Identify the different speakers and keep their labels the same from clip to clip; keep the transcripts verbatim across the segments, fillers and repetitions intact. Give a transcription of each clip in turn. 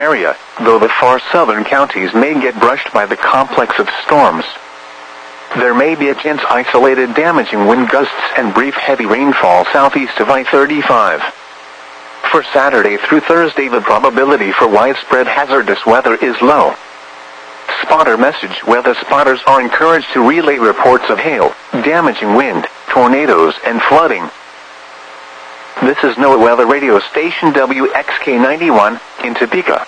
Speaker 1: area, though the far southern counties may get brushed by the complex of storms. There may be a chance isolated damaging wind gusts and brief heavy rainfall southeast of I thirty-five. For Saturday through Thursday, the probability for widespread hazardous weather is low. Spotter message: weather spotters are encouraged to relay reports of hail, damaging wind, tornadoes, and flooding. This is NOAA Weather Radio Station W X K ninety-one in Topeka.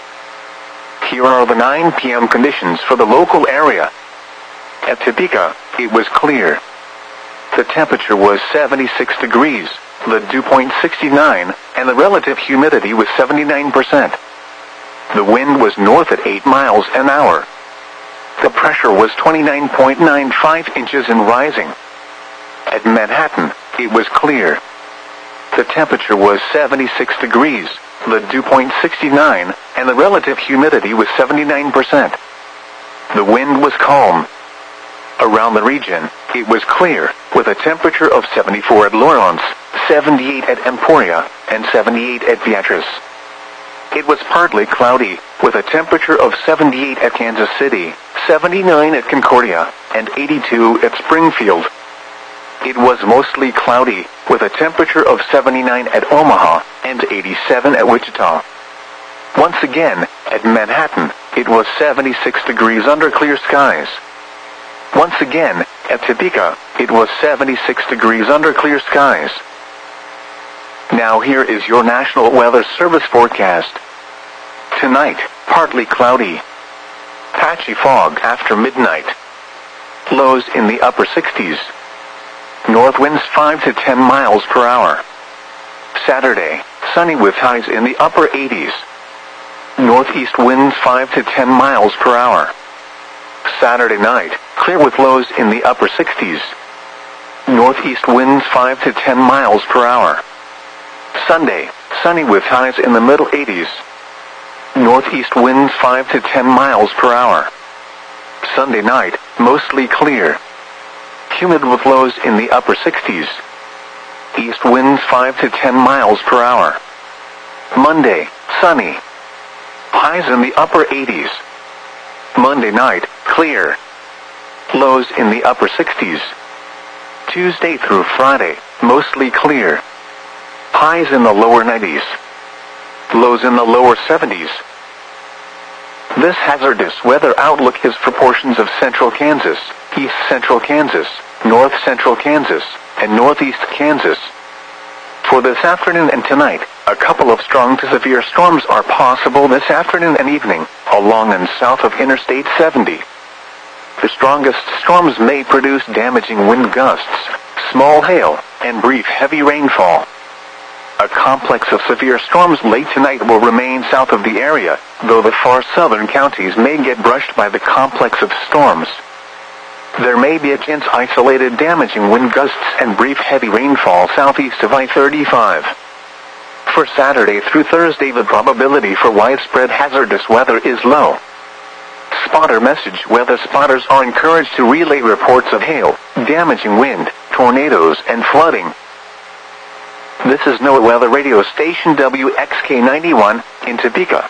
Speaker 1: Here are the nine p m conditions for the local area. At Topeka, it was clear. The temperature was seventy-six degrees, the dew point sixty-nine, and the relative humidity was seventy-nine percent. The wind was north at eight miles an hour. The pressure was twenty-nine point nine five inches and rising. At Manhattan, it was clear. The temperature was seventy-six degrees, the dew point sixty-nine, and the relative humidity was seventy-nine percent. The wind was calm. Around the region, it was clear, with a temperature of seventy-four at Lawrence, seventy-eight at Emporia, and seventy-eight at Beatrice. It was partly cloudy, with a temperature of seventy-eight at Kansas City, seventy-nine at Concordia, and eighty-two at Springfield. It was mostly cloudy, with a temperature of seventy-nine at Omaha, and eighty-seven at Wichita. Once again, at Manhattan, it was seventy-six degrees under clear skies. Once again, at Topeka, it was seventy-six degrees under clear skies. Now here is your National Weather Service forecast. Tonight, partly cloudy. Patchy fog after midnight. Lows in the upper sixties. North winds five to ten miles per hour. Saturday, sunny with highs in the upper eighties. Northeast winds five to ten miles per hour. Saturday night, clear with lows in the upper sixties. Northeast winds five to ten miles per hour. Sunday, sunny with highs in the middle eighties. Northeast winds five to ten miles per hour. Sunday night, mostly clear. Humid with lows in the upper sixties. East winds five to ten miles per hour. Monday, sunny. Highs in the upper eighties. Monday night, clear. Lows in the upper sixties. Tuesday through Friday, mostly clear. Highs in the lower nineties. Lows in the lower seventies. This hazardous weather outlook is for portions of central Kansas, east central Kansas, north central Kansas, and northeast Kansas. For this afternoon and tonight, a couple of strong to severe storms are possible this afternoon and evening, along and south of Interstate seventy. The strongest storms may produce damaging wind gusts, small hail, and brief heavy rainfall. A complex of severe storms late tonight will remain south of the area, though the far southern counties may get brushed by the complex of storms. There may be a chance isolated damaging wind gusts and brief heavy rainfall southeast of I thirty-five. For Saturday through Thursday, the probability for widespread hazardous weather is low. Spotter message: weather spotters are encouraged to relay reports of hail, damaging wind, tornadoes, and flooding. This is NOAA Weather Radio Station W X K ninety-one in Topeka.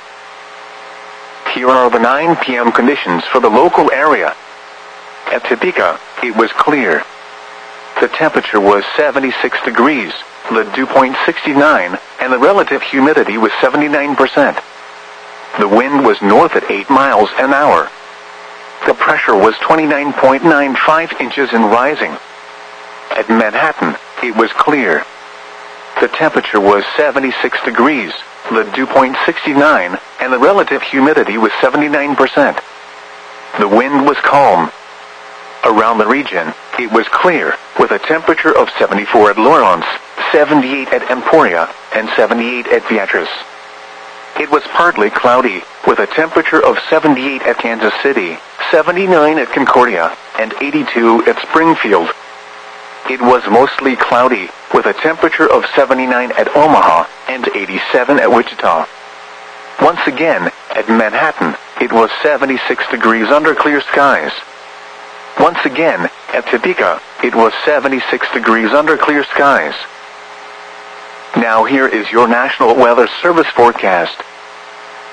Speaker 1: Here are the nine p m conditions for the local area. At Topeka, it was clear. The temperature was seventy-six degrees, the dew point sixty-nine, and the relative humidity was seventy-nine percent. The wind was north at eight miles an hour. The pressure was twenty-nine point nine five inches and rising. At Manhattan, it was clear. The temperature was seventy-six degrees, the dew point sixty-nine, and the relative humidity was seventy-nine percent. The wind was calm. Around the region, it was clear, with a temperature of seventy-four at Lawrence, seventy-eight at Emporia, and seventy-eight at Beatrice. It was partly cloudy, with a temperature of seventy-eight at Kansas City, seventy-nine at Concordia, and eighty-two at Springfield. It was mostly cloudy, with a temperature of seventy-nine at Omaha, and eighty-seven at Wichita. Once again, at Manhattan, it was seventy-six degrees under clear skies. Once again, at Topeka, it was seventy-six degrees under clear skies. Now here is your National Weather Service forecast.